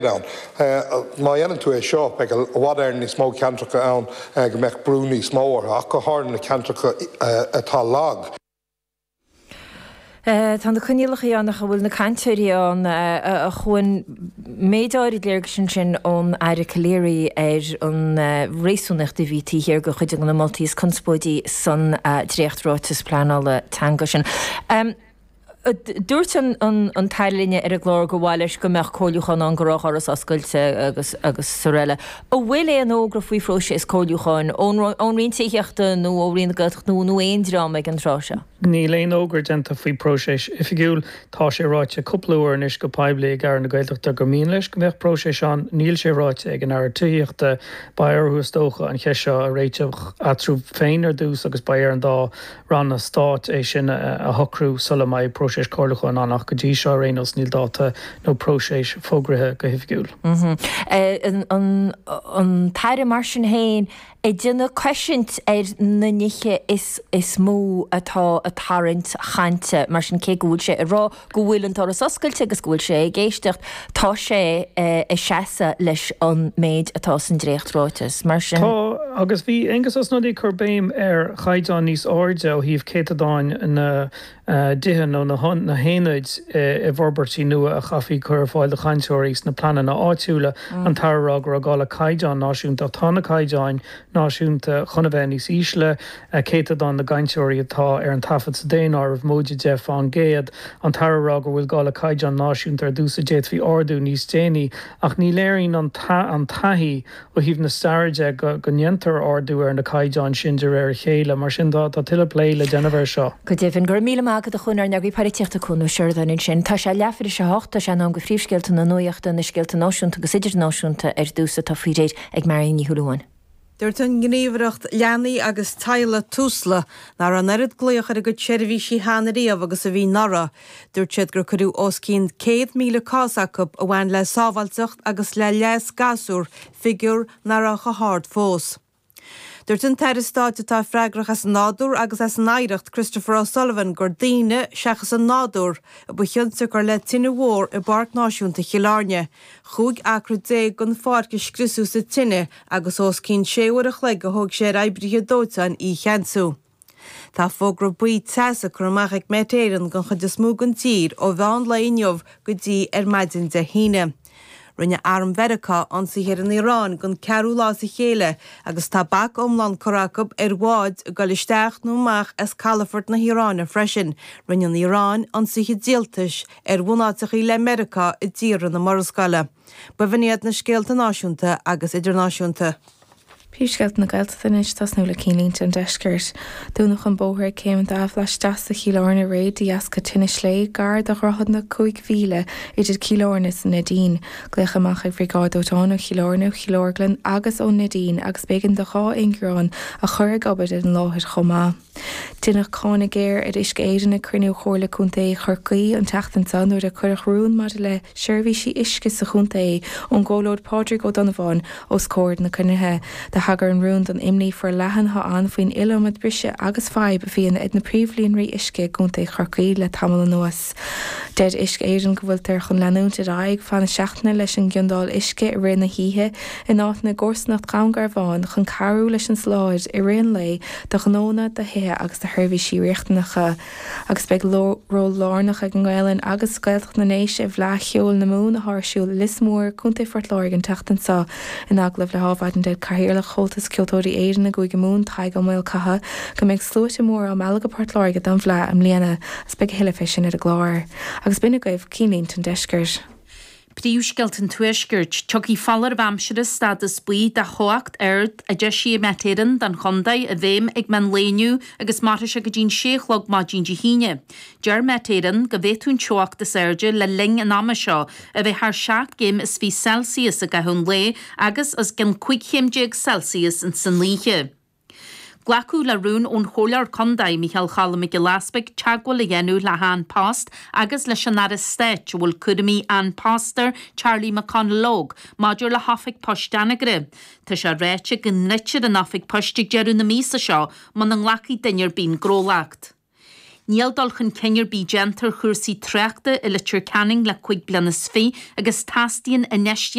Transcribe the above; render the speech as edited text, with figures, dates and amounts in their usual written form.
down. My to a shop, like a water in the smoke cantrica on, make bruni smower, a cohort in the cantrica a tal log. Tá na chunílacha annach bhfuil na cantéirí an a chuin méidáir léir sin ón air caléirí an réúnach de bhí tíhir go chuide an na Maltese conspóidí san dréchtrátas planála tanga sin. Dúirt an tairlíne ar a glór go bhhailes go meach cóiliúchan an gorách áras oscailte agus sorelle. A bhfuil é an ógra faoi fróise is cóiliúchan ón rion tíochta nó ó rion gach nó éonrám ag an ráise. Ní léon ógur denta faoi próséis. Ifigiúil tá sé ráite cúplaúir is go paibli gar na gailteachta go mín leis go bheith próséis an níl sé ráite ag an air tíochta bairthús dócha an cheisio a réiteach a trú féinar dús agus bair an dá ran na stát é sin a hocrú sola mai próséis cóirlacha annach go dtí seo rénos níl dáta nó próséis fógrathe go hifgiúil. An taire mar sin héin é duna cosint na niche is mó atá a tarint chainte mar sin cé gúil sé rá go bhfuil an toras oscailte agus gúil sé géistecht tá sé i seasa leis an méid atá san dréchtrátas mar sin. Tá agus bhí agus os nodí churbéim ar chaidán níos áide ó híomh cétadáin na dihan ó na héanaid i bhorbertí nua a chafií chur fáil de chaintúirí na planan na áitiúla an tarrá gur gála caidán náisiúnta tána caidáin náisiúnta chunabheith níos ísle cétadáin na gaintúirí atá ar an tafad sa déanaar of móide Jeff an géad an tarrá gur bhfuil gála caidán náisiúnta ar dúsa déit hí ordú níos déanaí ach ní léirín an taithí ó híomh na stairide go nnéantar ordú ar na caidán sindir ar chéile mar sin dá tuile pléile denmhar seo. Go dtíobhann gur míle mágad a chunar neagbí paríteachta chunú seirdain sin tá sé leafar sé háta sé an go phríomhsceilta na nuoachta na sceilta náisiúnta agus idir náisiúnta ar dúsa tá faoi réid ag maríon ní thuúin. Dúirt an gníomhreacht leanaí agus taile túsla nar an airad gluoch ar a go tseirbhí sí hánaríomh agus a bhí nara. Dúirt siad gur chuú os cín 100,000 cásacup a bhain le sábhailteacht agus le leas gasúr figiúr nar a chathard fós. Dúirt an teirstáte tá freigrach as nádúr agus as an éireacht Christopher O'Sullivan gur daoine seachas an nádúr a buchionnsa gur le tinne mhór i Bart Náisiúnta Chiallairne. Chúig acra dé gon fáirce scrisú sa tinne agus os cín séhar a chleig a thug sé raibrithe dóta í cheansú. Tá fógra buí teasa chu amach ag météireann gon chud is smúgan tír ó bhean leonmh go dtí ar maidin de híine. Rinne arm Verica an sa hir an Irán gon cearú lá sa chéile agus tá bac omlan coracab ar bháid go listeach nóach as Calafort na Irán a freisin. Rinne an Irán an sa hir díaltais ar bhunáteach í le America i ddíra na Marascala. Ba bhíad na scéalta náisiúnta agus idirnáisiúnta. Písgelt na gailtanis tas nula cínlínta an deiscirt. Dúnach an bóthir céim dáh leis 10 Chiallairne réid díasca tinne slé gar de rothad na 5,000 idir Chiallairne san Nadín. Gléich amach ag bhrigáidótána Chiallairne Chiallairglan agus ó Nadín agus bégan de chá ingrán a chur gabad in láthir chomá. Dinach cána géir ar is éidirna cruinú chóirla chunta churcaí an teachtan san nuair a chuirech rún mar le seirbhí sí isce sa chunta ón ggólód Padraig ó Donovan ó scóir na cruinithe de hagar an rún an imní for lehan ha an faoin ilomad brise agus feib bhí ed na príomhlíonraí isce chunta churcaí le tamil nuas. Dead isce éidirn go bhfuil tar chun leanúnta raig fanna seachna leis an giondál isce i rina híthe in áit na gcósnacht gamgar bháin chun carú leis an sláid i rion lei de gnóna de hé agus de thuirbhí sí riachtainnacha agus beag ró lárnach ag an gáileann agus scailteach na nééis i bhleachiúil na mún a thsúil lismór chunta fortláir an teachtansá in aglah le hábhaid an dead carhéirla chultas ceoltóirí éidirna na gúige mún taig go mil catha go méid slúite mór am meala go portláir go don bhleá am léana as beag hiile sin ar a gláir. Agus bina gaibh cílínt an deiscirt. Príomhsceiltan tuaiscirt tugaí fallar bhamsire stadas buí de choacht aird a de sí metéireann den chundaid a bhéim ag man léniu agus mata se go dín séchlog má dín de híine. Dear metéireann go bhéitún teocht de Serge le ling an ama seo a bheith haar 7 gim is bhí Celsius a gahún lé agus as gin 5 Celsius in san líe. Glacu le rún ón hólar condaid Michael Challam go lasbeg teagháil le dhéanú le hán past agus leis an ar stéit bhfuil cudamí an pastor Charlie McConnell Maidir le hafik postana gre. Tá sé réite go nitid an hafik postig dearú na mísa seo man an laci dainir bín grólacht. níl dulchan ceir bí gentar chuirsaí treachta i litir canning le chuig blianas fé agus tastíon a neiste